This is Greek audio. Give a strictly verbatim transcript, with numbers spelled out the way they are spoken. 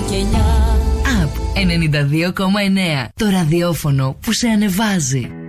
και εννιά. Απ ενενήντα δύο κόμμα εννέα. Το ραδιόφωνο που σε ανεβάζει.